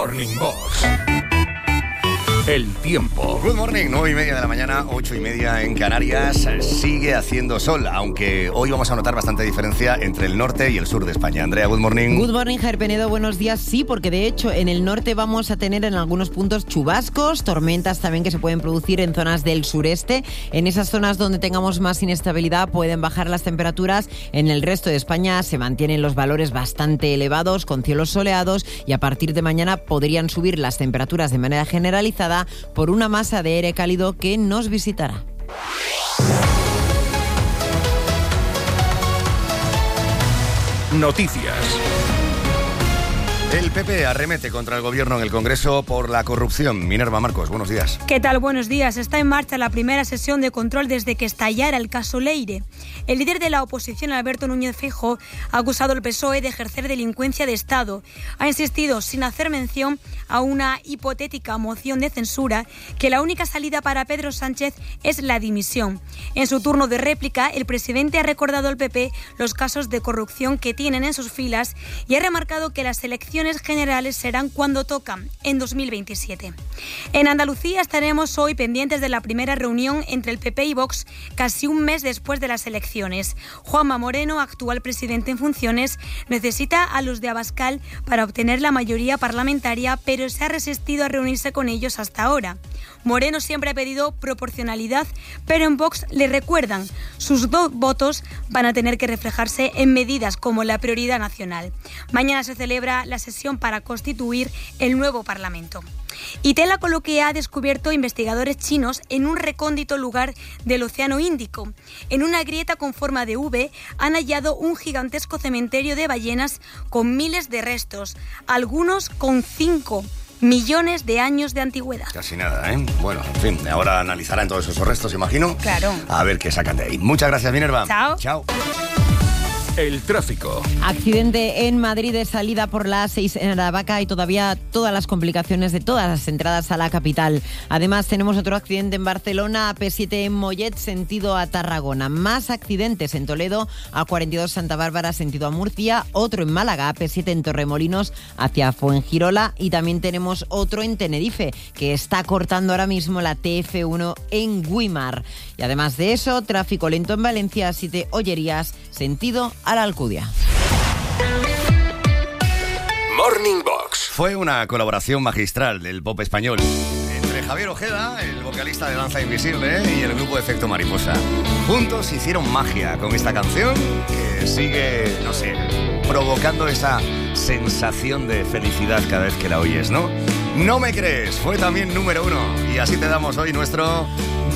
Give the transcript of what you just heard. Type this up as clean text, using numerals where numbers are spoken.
Morning Box. El tiempo. Good morning, 9:30 de la mañana, 8:30 en Canarias. Sigue haciendo sol, aunque hoy vamos a notar bastante diferencia entre el norte y el sur de España. Andrea, good morning. Good morning, Javier Penedo, buenos días. Sí, porque de hecho en el norte vamos a tener en algunos puntos chubascos, tormentas también que se pueden producir en zonas del sureste. En esas zonas donde tengamos más inestabilidad pueden bajar las temperaturas. En el resto de España se mantienen los valores bastante elevados, con cielos soleados, y a partir de mañana podrían subir las temperaturas de manera generalizada por una masa de aire cálido que nos visitará. Noticias. El PP arremete contra el gobierno en el Congreso por la corrupción. Minerva Marcos, buenos días. ¿Qué tal? Buenos días. Está en marcha la primera sesión de control desde que estallara el caso Leire. El líder de la oposición, Alberto Núñez Feijóo, ha acusado al PSOE de ejercer delincuencia de Estado. Ha insistido, sin hacer mención a una hipotética moción de censura, que la única salida para Pedro Sánchez es la dimisión. En su turno de réplica, el presidente ha recordado al PP los casos de corrupción que tienen en sus filas y ha remarcado que las elecciones generales serán cuando tocan, en 2027. En Andalucía estaremos hoy pendientes de la primera reunión entre el PP y Vox, casi un mes después de las elecciones. Juanma Moreno, actual presidente en funciones, necesita a los de Abascal para obtener la mayoría parlamentaria, pero se ha resistido a reunirse con ellos hasta ahora. Moreno siempre ha pedido proporcionalidad, pero en Vox le recuerdan, sus votos van a tener que reflejarse en medidas como la prioridad nacional. Mañana se celebra la sesión para constituir el nuevo Parlamento. Y tela con lo que ha descubierto investigadores chinos en un recóndito lugar del Océano Índico. En una grieta con forma de V han hallado un gigantesco cementerio de ballenas con miles de restos, algunos con 5 millones de años de antigüedad. Casi nada, ¿eh? Bueno, en fin, ahora analizarán todos esos restos, imagino. Claro. A ver qué sacan de ahí. Muchas gracias, Minerva. Chao. Chao. El tráfico. Accidente en Madrid de salida por la A6 en Aravaca y todavía todas las complicaciones de todas las entradas a la capital. Además tenemos otro accidente en Barcelona, AP7 en Mollet, sentido a Tarragona. Más accidentes en Toledo, A42 Santa Bárbara, sentido a Murcia. Otro en Málaga, AP7 en Torremolinos hacia Fuengirola. Y también tenemos otro en Tenerife, que está cortando ahora mismo la TF1 en Güímar. Y además de eso, tráfico lento en Valencia, 7 Ollerías, sentido a la Alcudia. Morning Box. Fue una colaboración magistral del pop español entre Javier Ojeda, el vocalista de Danza Invisible, y el grupo Efecto Mariposa. Juntos hicieron magia con esta canción que sigue, no sé, provocando esa sensación de felicidad cada vez que la oyes, ¿no? No me crees, fue también número 1 y así te damos hoy nuestro